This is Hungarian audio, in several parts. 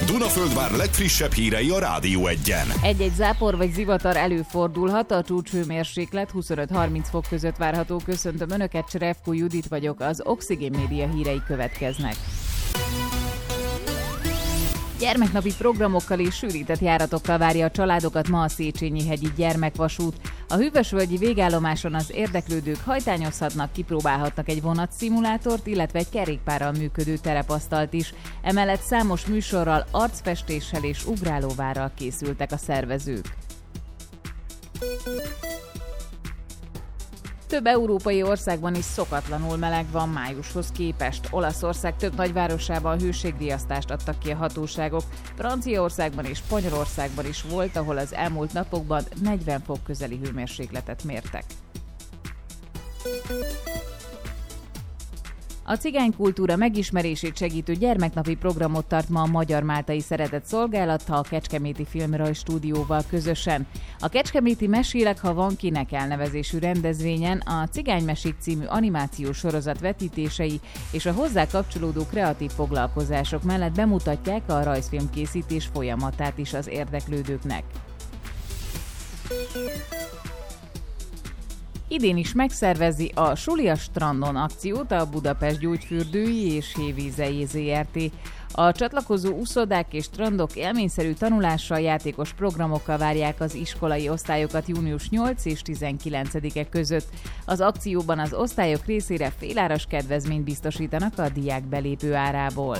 Dunaföldvár legfrissebb hírei a Rádió Egyen. Egy-egy zápor vagy zivatar előfordulhat, a csúcshőmérséklet 25-30 fok között várható. Köszöntöm Önöket, Cserevko Judit vagyok, az Oxigén Média hírei következnek. Gyermeknapi programokkal és sűrített járatokkal várja a családokat ma a Széchenyi-hegyi gyermekvasút. A hűvösvölgyi végállomáson az érdeklődők hajtányozhatnak, kipróbálhatnak egy vonatszimulátort, illetve egy kerékpárral működő terepasztalt is. Emellett számos műsorral, arcfestéssel és ugrálóvárral készültek a szervezők. Több európai országban is szokatlanul meleg van májushoz képest. Olaszország több nagyvárosában hőségriasztást adtak ki a hatóságok. Franciaországban és Spanyolországban is volt, ahol az elmúlt napokban 40 fok közeli hőmérsékletet mértek. A cigánykultúra megismerését segítő gyermeknapi programot tart ma a Magyar-Máltai Szeretett Szolgálata a Kecskeméti Filmrajzstúdióval közösen. A Kecskeméti Mesélek, ha van kinek elnevezésű rendezvényen a Cigánymesék című animációs sorozat vetítései és a hozzá kapcsolódó kreatív foglalkozások mellett bemutatják a rajzfilmkészítés folyamatát is az érdeklődőknek. Idén is megszervezi a Suli a strandon akciót a Budapest Gyógyfürdői és Hévízei Zrt. A csatlakozó úszodák és strandok élményszerű tanulással, játékos programokkal várják az iskolai osztályokat június 8 és 19-e között. Az akcióban az osztályok részére féláras kedvezményt biztosítanak a diák belépő árából.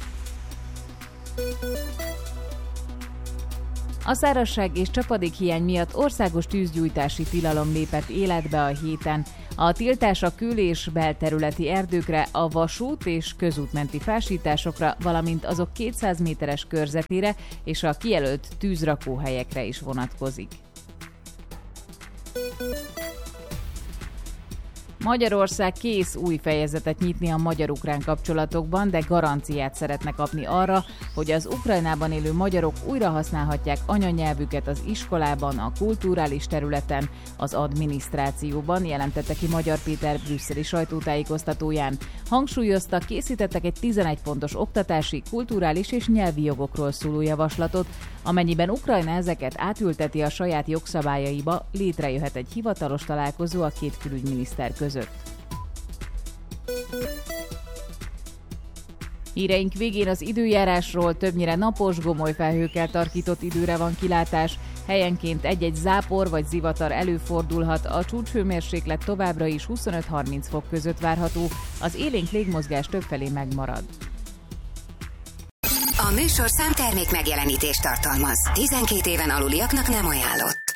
A szárazság és csapadékhiány miatt országos tűzgyújtási tilalom lépett életbe a héten. A tiltás a kül- és belterületi erdőkre, a vasút és közútmenti fásításokra, valamint azok 200 méteres körzetére és a kijelölt tűzrakóhelyekre is vonatkozik. Magyarország kész új fejezetet nyitni a magyar-ukrán kapcsolatokban, de garanciát szeretne kapni arra, hogy az Ukrajnában élő magyarok újra használhatják anyanyelvüket az iskolában, a kulturális területen, az adminisztrációban, jelentette ki Magyar Péter brüsszeli sajtótájékoztatóján. Hangsúlyozta, készítettek egy 11 pontos oktatási, kulturális és nyelvi jogokról szóló javaslatot, amennyiben Ukrajna ezeket átülteti a saját jogszabályaiba, létrejöhet egy hivatalos találkozó a két külügyminiszter között. Híreink végén az időjárásról: többnyire napos, gomoly felhőkkel tarkított időre van kilátás, helyenként egy-egy zápor vagy zivatar előfordulhat, a csúcshőmérséklet továbbra is 25-30 fok között várható, az élénk légmozgás többfelé megmarad. A műsorszám termék megjelenítést tartalmaz. 12 éven aluliaknak nem ajánlott.